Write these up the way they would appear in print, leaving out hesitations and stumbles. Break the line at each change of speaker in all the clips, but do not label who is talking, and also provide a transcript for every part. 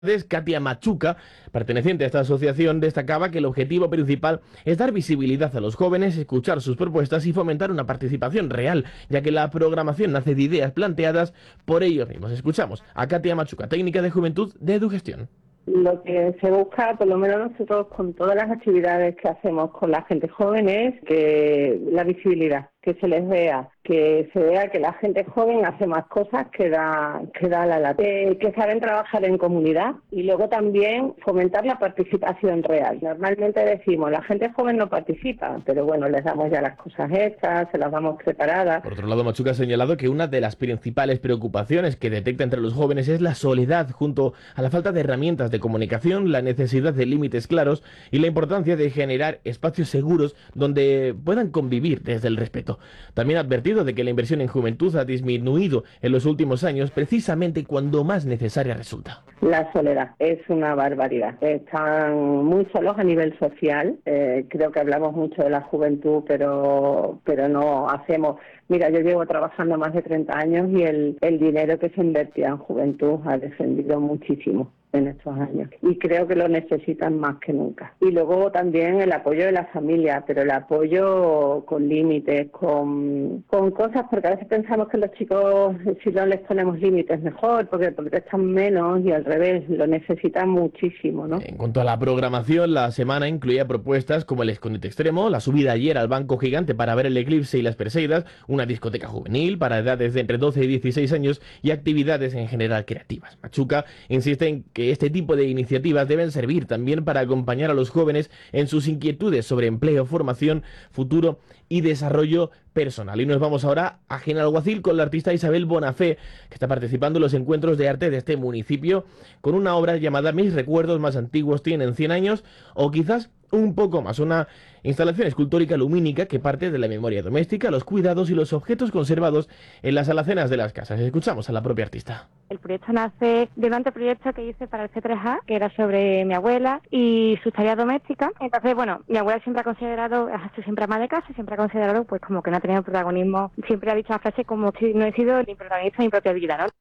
Katia Machuca, perteneciente a esta asociación, destacaba que el objetivo principal es dar visibilidad a los jóvenes, escuchar sus propuestas y fomentar una participación real, ya que la programación nace de ideas planteadas por ellos mismos. Escuchamos a Katia Machuca, técnica de juventud de Edugestión.
Lo que se busca, por lo menos nosotros con todas las actividades que hacemos con la gente joven, es que la visibilidad, que se les vea, que se vea que la gente joven hace más cosas que da la lata, que saben trabajar en comunidad y luego también fomentar la participación real. Normalmente decimos, la gente joven no participa, pero bueno, les damos ya las cosas hechas, se las damos preparadas.
Por otro lado, Machuca ha señalado que una de las principales preocupaciones que detecta entre los jóvenes es la soledad, junto a la falta de herramientas de comunicación, la necesidad de límites claros y la importancia de generar espacios seguros donde puedan convivir desde el respeto. También ha advertido de que la inversión en juventud ha disminuido en los últimos años, precisamente cuando más necesaria resulta.
La soledad es una barbaridad. Están muy solos a nivel social. Creo que hablamos mucho de la juventud, pero no hacemos. Mira, yo llevo trabajando más de 30 años y el dinero que se invertía en juventud ha descendido muchísimo en estos años y creo que lo necesitan más que nunca. Y luego también el apoyo de la familia, pero el apoyo con límites, con cosas, porque a veces pensamos que los chicos, si no les ponemos límites, mejor, porque protestan menos y al revés, lo necesitan muchísimo, ¿no?
En cuanto a la programación, la semana incluía propuestas como el escondite extremo, la subida ayer al banco gigante para ver el eclipse y las Perseidas, una discoteca juvenil para edades de entre 12 y 16 años y actividades en general creativas. Machuca insiste en que este tipo de iniciativas deben servir también para acompañar a los jóvenes en sus inquietudes sobre empleo, formación, futuro y desarrollo personal. Y nos vamos ahora a Genalguacil con la artista Isabel Bonafé, que está participando en los encuentros de arte de este municipio con una obra llamada Mis recuerdos más antiguos tienen 100 años o quizás un poco más, una instalación escultórica lumínica que parte de la memoria doméstica, los cuidados y los objetos conservados en las alacenas de las casas. Escuchamos a la propia artista.
El proyecto nace de un anteproyecto que hice para el C3A, que era sobre mi abuela y sus tareas domésticas. Entonces, bueno, mi abuela siempre ha considerado, siempre ama de casa, siempre ha considerado pues como que no ha tenido protagonismo. Siempre ha dicho la frase como si no he sido ni protagonista de mi propia vida, ¿no?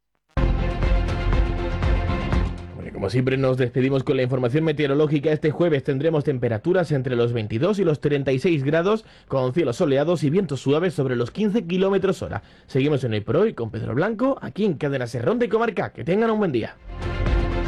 Como siempre nos despedimos con la información meteorológica. Este jueves tendremos temperaturas entre los 22 y los 36 grados, con cielos soleados y vientos suaves sobre los 15 kilómetros hora. Seguimos en Hoy por Hoy con Pedro Blanco, aquí en Cadena Serrón de Comarca. Que tengan un buen día.